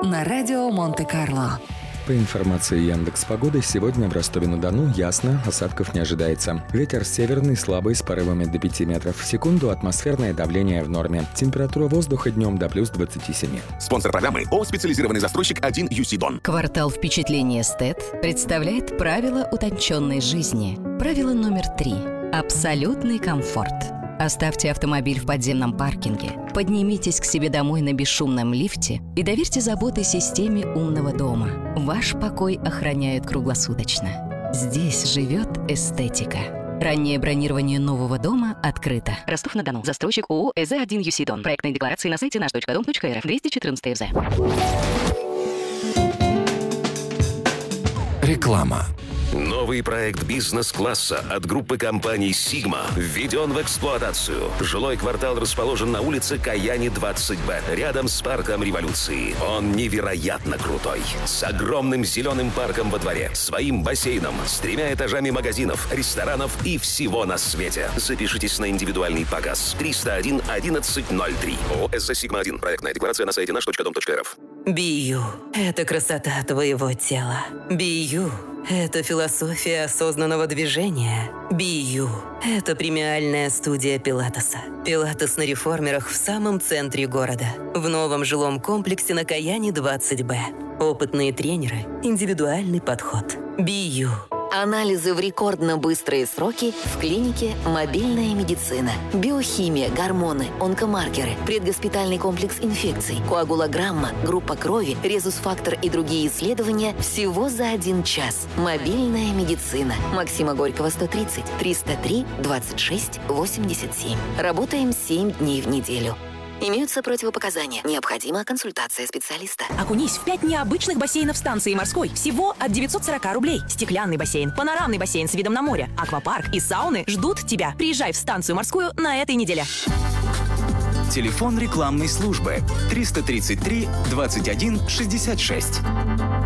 на радио Монте-Карло. По информации Яндекс.Погоды, сегодня в Ростове-на-Дону ясно, осадков не ожидается. Ветер северный, слабый, с порывами до 5 метров в секунду, атмосферное давление в норме. Температура воздуха днем до плюс 27. Спонсор программы ООО «Специализированный застройщик 1 UC Дон». Квартал впечатления эстет представляет правила утонченной жизни. Правило номер 3. Абсолютный комфорт. Оставьте автомобиль в подземном паркинге, поднимитесь к себе домой на бесшумном лифте и доверьте заботы системе умного дома. Ваш покой охраняют круглосуточно. Здесь живет эстетика. Раннее бронирование нового дома открыто. Ростов-на-Дону. Застройщик ООО «ЭЗ-1 UC Дон». Проектные декларации на сайте наш.дом.рф. 214 ФЗ. Реклама. Новый проект бизнес-класса от группы компаний «Сигма» введен в эксплуатацию. Жилой квартал расположен на улице Каяни, 20Б, рядом с парком Революции. Он невероятно крутой. С огромным зеленым парком во дворе, своим бассейном, с 3 этажами магазинов, ресторанов и всего на свете. Запишитесь на индивидуальный показ. 301 1103. ООО «СЗ Сигма-1». Проектная декларация на сайте наш.дом.рф. Бию – это красота твоего тела. Бию – это философия осознанного движения. Бию – это премиальная студия пилатеса. Пилатес на реформерах в самом центре города. В новом жилом комплексе на Каяни, 20Б. Опытные тренеры, индивидуальный подход. Бию. Анализы в рекордно быстрые сроки в клинике «Мобильная медицина». Биохимия, гормоны, онкомаркеры, предгоспитальный комплекс инфекций, коагулограмма, группа крови, резус-фактор и другие исследования всего за 1 час. «Мобильная медицина». Максима Горького, 130, 303 26 87. Работаем 7 дней в неделю. Имеются противопоказания. Необходима консультация специалиста. Окунись в 5 необычных бассейнов станции морской. Всего от 940 рублей. Стеклянный бассейн, панорамный бассейн с видом на море, аквапарк и сауны ждут тебя. Приезжай в станцию морскую на этой неделе. Телефон рекламной службы 333 21 66.